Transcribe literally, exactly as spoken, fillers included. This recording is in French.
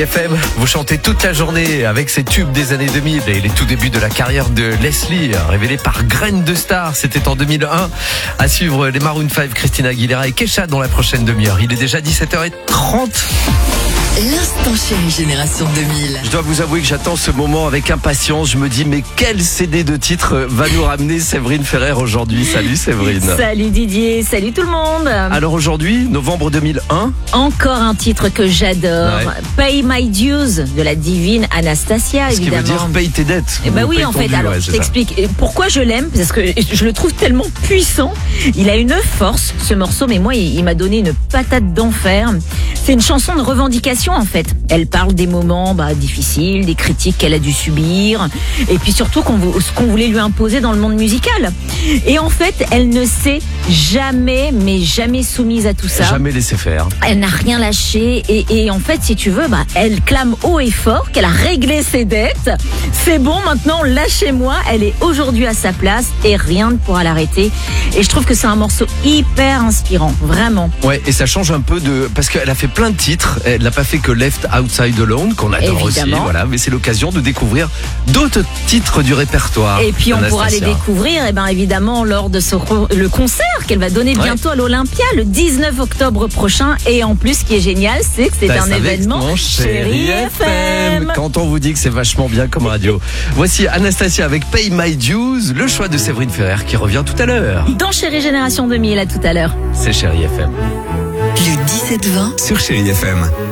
F M, vous chantez toute la journée avec ces tubes des années deux mille et les tout débuts de la carrière de Leslie, révélée par Graine de Star, c'était en deux mille un. À suivre les Maroon cinq, Christina Aguilera et Kesha dans la prochaine demi-heure. Il est déjà dix-sept heures trente. L'instant chéri Génération deux mille. Je dois vous avouer que j'attends ce moment avec impatience. Je me dis, mais quel C D de titre va nous ramener Séverine Ferrer aujourd'hui? Salut Séverine. Salut Didier, salut tout le monde. Alors aujourd'hui, novembre deux mille un. Encore un titre que j'adore. Ouais. Pay My Dues de la divine Anastasia, évidemment. Ce qui veut dire paye tes dettes. Eh ben oui, en fait, dû, alors ouais, je t'explique ça. Pourquoi je l'aime, parce que je le trouve tellement puissant. Il a une force, ce morceau, mais moi, il, il m'a donné une patate d'enfer. C'est une chanson de revendication, en fait. Elle parle des moments bah, difficiles, des critiques qu'elle a dû subir, et puis surtout qu'on, ce qu'on voulait lui imposer dans le monde musical. Et en fait, elle ne s'est jamais, mais jamais soumise à tout ça. Jamais laissé faire. Elle n'a rien lâché, et, et en fait, si tu veux, bah, elle clame haut et fort qu'elle a réglé ses dettes. C'est bon, maintenant, lâchez-moi. Elle est aujourd'hui à sa place, et rien ne pourra l'arrêter. Et je trouve que c'est un morceau hyper inspirant, vraiment. Ouais, et ça change un peu de... Parce qu'elle a fait plein de titres. Elle n'a pas fait que Left Outside Alone, qu'on adore Évidemment. aussi. Voilà, mais c'est l'occasion de découvrir d'autres titres du répertoire. Et puis on pourra les découvrir, et ben évidemment, lors de ce le concert qu'elle va donner bientôt ouais. à l'Olympia le dix-neuf octobre prochain. Et en plus, ce qui est génial, c'est que c'est T'as un événement Chéri F M. Quand on vous dit que c'est vachement bien comme radio. Voici Anastasia avec Pay My Dues, le choix de Séverine Ferrer qui revient tout à l'heure. Dans Chéri Génération deux mille, à tout à l'heure. C'est Chéri F M. Le dix-sept vingt sur Chéri F M.